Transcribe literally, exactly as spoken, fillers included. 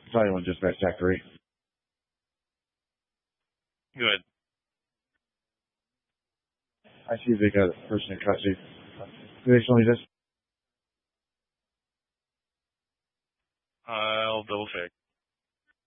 Battalion one Dispatch Tac three. Good. I see they got a person in custody. Additionally, this. I'll double check.